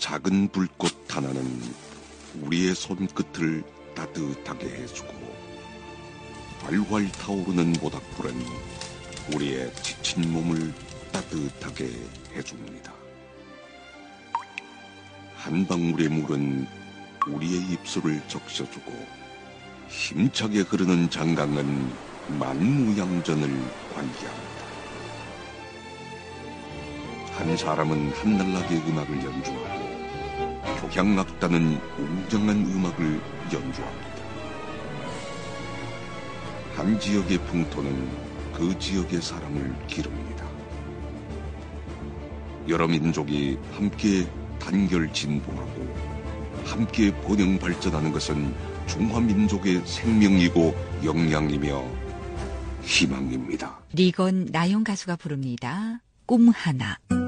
작은 불꽃 하나는 우리의 손끝을 따뜻하게 해주고 활활 타오르는 모닥불은 우리의 지친 몸을 따뜻하게 해줍니다. 한 방울의 물은 우리의 입술을 적셔주고 힘차게 흐르는 장강은 만무양전을 관리합니다. 한 사람은 한날나게 음악을 연주하고 교향악단은 웅장한 음악을 연주합니다. 한 지역의 풍토는 그 지역의 사람을 기릅니다. 여러 민족이 함께 단결 진보하고 함께 번영 발전하는 것은 중화민족의 생명이고 역량이며 희망입니다. 리건 나영 가수가 부릅니다. 꿈 하나.